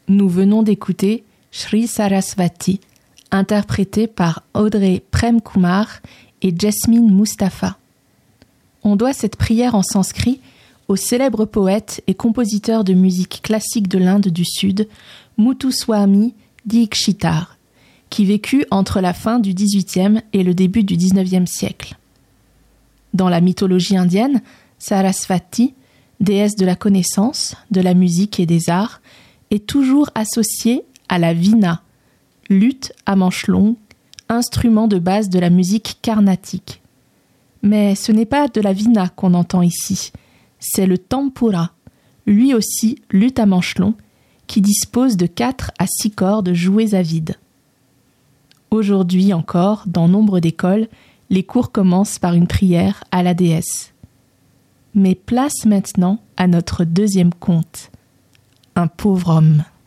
Nous venons d'écouter Sri Sarasvati, interprété par Audrey Prem-Kumar et Jasmine Mustapha. On doit cette prière en sanskrit au célèbre poète et compositeur de musique classique de l'Inde du Sud, Muthuswami Dikshitar, qui vécut entre la fin du XVIIIe et le début du XIXe siècle. Dans la mythologie indienne, Sarasvati, déesse de la connaissance, de la musique et des arts, est toujours associée à la veena, luth à manche longue, instrument de base de la musique carnatique. Mais ce n'est pas de la veena qu'on entend ici, c'est le tampura, lui aussi luth à manche long, qui dispose de 4 à 6 cordes jouées à vide. Aujourd'hui encore, dans nombre d'écoles, les cours commencent par une prière à la déesse. Mais place maintenant à notre deuxième conte, un pauvre homme.